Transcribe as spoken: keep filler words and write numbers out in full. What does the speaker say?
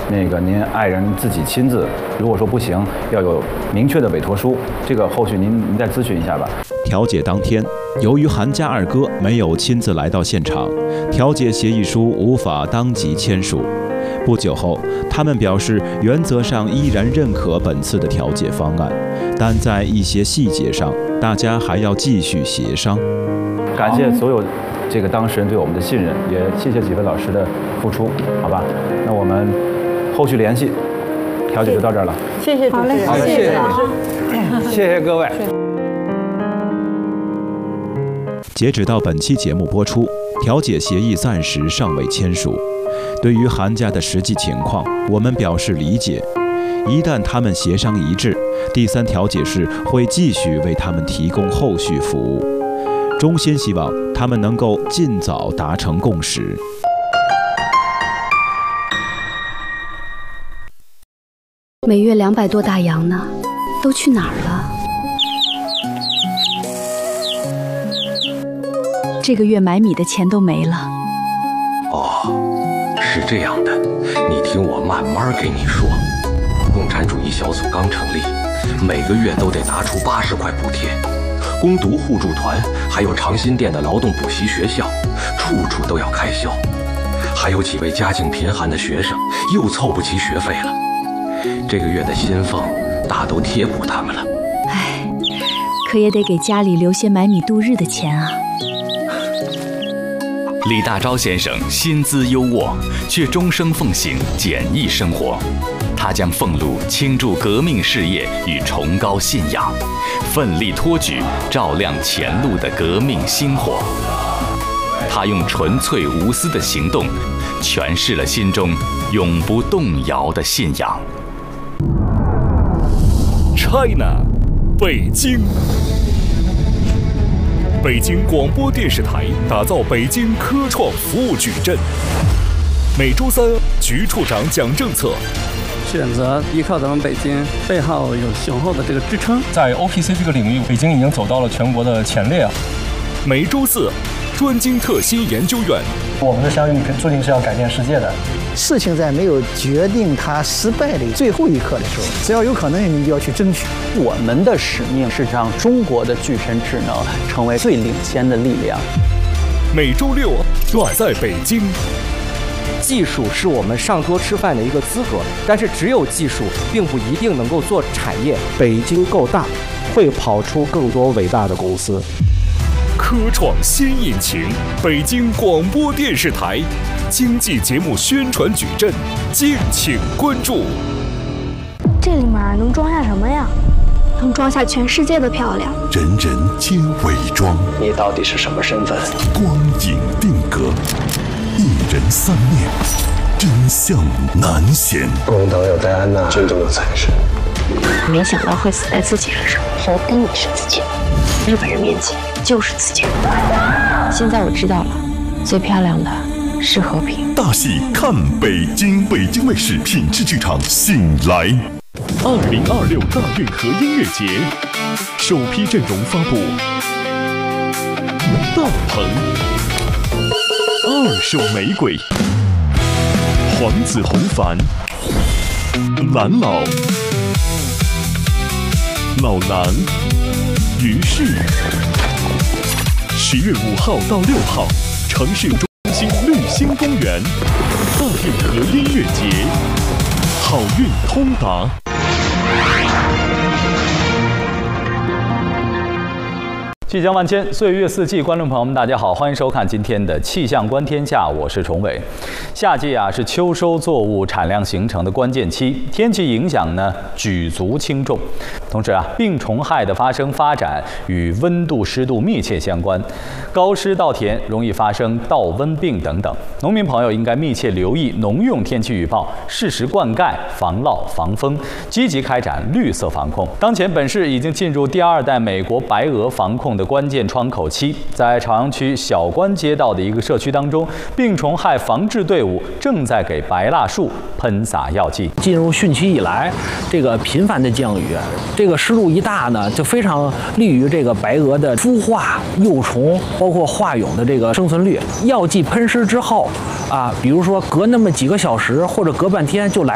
那个您爱人自己亲自，如果说不行，要有明确的委托书，这个后续您您再咨询一下吧。 调解当天，由于韩家二哥没有亲自来到现场，调解协议书无法当即签署。不久后，他们表示原则上依然认可本次的调解方案，但在一些细节上，大家还要继续协商。 感谢所有这个当事人对我们的信任，也谢谢几位老师的付出，好吧？那我们后续联系，调解就到这儿了。 谢谢主持人， 好嘞，谢谢老师，谢谢各位。 截止到本期节目播出，调解协议暂时尚未签署。对于韩家的实际情况，我们表示理解。一旦他们协商一致，第三调解室会继续为他们提供后续服务。衷心希望他们能够尽早达成共识。 每月两百多大洋呢，都去哪儿了？这个月买米的钱都没了。 哦，是这样的，你听我慢慢给你说。共产主义小组刚成立，每个月都得拿出八十块补贴。攻读互助团，还有长辛店的劳动补习学校，处处都要开销。还有几位家境贫寒的学生又凑不齐学费了，这个月的薪俸大都贴补他们了。 唉，可也得给家里留些买米度日的钱啊。 李大钊先生薪资优渥，却终生奉行简易生活。他将俸禄倾注革命事业与崇高信仰，奋力托举照亮前路的革命星火。他用纯粹无私的行动，诠释了心中永不动摇的信仰。 China， 北京。北京广播电视台打造北京科创服务矩阵。每周三，局处长讲政策。 选择依靠咱们北京，背后有雄厚的这个支撑。 在 O P C 这个领域，北京已经走到了全国的前列啊。 每周四，专精特新研究院。 我们的相遇注定是要改变世界的。 事情在没有决定它失败的最后一刻的时候，只要有可能，你就要去争取。 我们的使命是让中国的具身智能成为最领先的力量。 每周六，我在北京。 技术是我们上桌吃饭的一个资格，但是只有技术并不一定能够做产业。 北京够大，会跑出更多伟大的公司。 科创新引擎，北京广播电视台经济节目宣传矩阵，敬请关注。 这里面能装下什么呀？能装下全世界的漂亮。 人人皆伪装。 你到底是什么身份？ 光影定格。一人三面，真相难显。 共党有戴安娜真正的财神， 没想到会死在自己身上，活跟你是自己，日本人面前就是自己。现在我知道了，最漂亮的是和平。 大戏看北京，北京卫视品质剧场醒来。 二零二六大运河音乐节首批阵容发布，大鹏。二手玫瑰，黄子弘凡，蓝老，老狼，于是，十月五号到六号，城市中心绿星公园，大运河音乐节，好运通达。 气象万千，岁月四季，观众朋友们，大家好，欢迎收看今天的气象观天下，我是崇伟。夏季啊是秋收作物产量形成的关键期，天气影响呢举足轻重。同时啊，病虫害的发生发展与温度湿度密切相关，高湿稻田容易发生稻瘟病等等。农民朋友应该密切留意农用天气预报，适时灌溉，防涝防风，积极开展绿色防控。当前本市已经进入第二代美国白蛾防控的关键窗口期，在朝阳区小关街道的一个社区当中，病虫害防治队伍正在给白蜡树喷洒药剂。 进入汛期以来，这个频繁的降雨，这个湿度一大呢，就非常利于这个白蛾的孵化、幼虫，包括化蛹的这个生存率。药剂喷施之后，啊，比如说隔那么几个小时或者隔半天就来。